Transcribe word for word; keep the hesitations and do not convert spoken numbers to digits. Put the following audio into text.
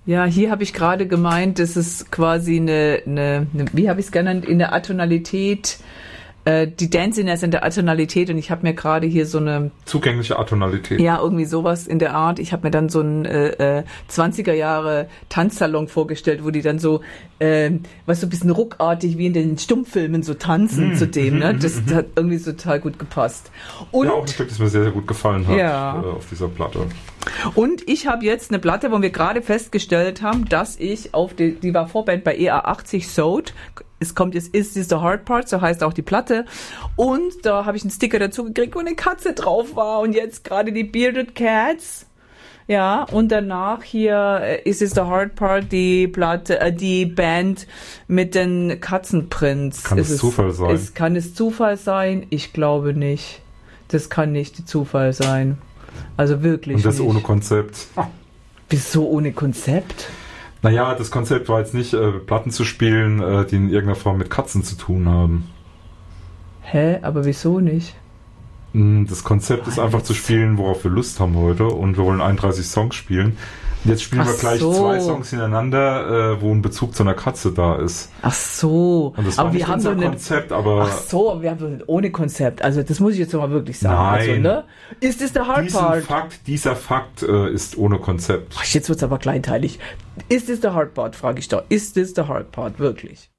Ja, hier habe ich gerade gemeint, das ist quasi eine, eine, eine wie habe ich es genannt, in der Atonalität, äh, die Danciness in der Atonalität, und ich habe mir gerade hier so eine... Zugängliche Atonalität. Ja, irgendwie sowas in der Art. Ich habe mir dann so einen äh, äh, zwanziger Jahre Tanzsalon vorgestellt, wo die dann so, äh, was so ein bisschen ruckartig wie in den Stummfilmen so tanzen mm, zu dem, ne? Das mm, hat irgendwie so total gut gepasst. Und, ja, auch ein Stück, das mir sehr, sehr gut gefallen hat ja. äh, auf dieser Platte. Und ich habe jetzt eine Platte, wo wir gerade festgestellt haben, dass ich auf die, die war Vorband bei E A achtzig Sold. Es kommt jetzt Is This the Hard Part, so heißt auch die Platte. Und da habe ich einen Sticker dazu gekriegt, wo eine Katze drauf war. Und jetzt gerade die Bearded Cats. Ja, und danach hier Is This the Hard Part, die Platte, äh, die Band mit den Katzenprints. Kann es, es Zufall sein? Es, kann es Zufall sein? Ich glaube nicht. Das kann nicht Zufall sein. Also wirklich. Und das nicht. Ohne Konzept. Wieso ohne Konzept? Naja, das Konzept war jetzt nicht, äh, Platten zu spielen, äh, die in irgendeiner Form mit Katzen zu tun haben. Hä? Aber wieso nicht? Das Konzept ist einfach zu spielen, worauf wir Lust haben heute, und wir wollen einunddreißig Songs spielen. Und jetzt spielen Ach wir gleich so. zwei Songs hintereinander, äh, wo ein Bezug zu einer Katze da ist. Ach so. Und das aber war wir nicht haben unser so eine, Konzept, aber... Ach so, wir haben so ohne Konzept. Also das muss ich jetzt mal wirklich sagen. Nein. Also, ne? Ist das der Hard Diesen Part? Fakt, dieser Fakt äh, ist ohne Konzept. Ach, jetzt wird's aber kleinteilig. Ist das der Hard Part, frage ich doch. Ist das der Hard Part, wirklich?